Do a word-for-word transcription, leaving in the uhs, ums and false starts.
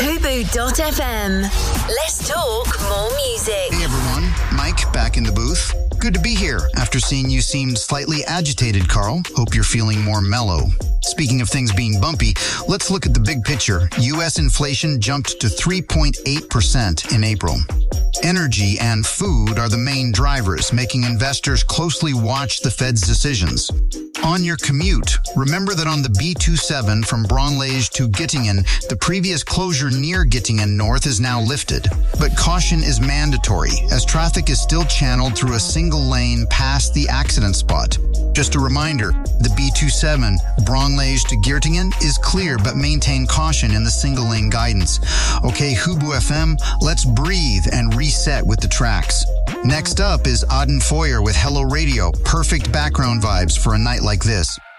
Kubu dot F M. Let's talk more music. Hey everyone, Mike back in the booth. Good to be here after seeing you seemed slightly agitated, Carl. Hope you're feeling more mellow. Speaking of things being bumpy, let's look at the big picture. U S inflation jumped to three point eight percent in April. Energy and food are the main drivers, making investors closely watch the Fed's decisions. On your commute, remember that on the B twenty-seven from Braunlage to Gittingen, the previous closure near Gittingen North is now lifted. But caution is mandatory, as traffic is still channeled through a single lane past the accident spot. Just a reminder, the B twenty-seven, Braunlage to Gittingen, is clear, but maintain caution in the single lane guidance. Okay, Hubu F M, let's breathe and reset with the tracks. Next up is Auden Foyer with Hello Radio, perfect background vibes for a night like this.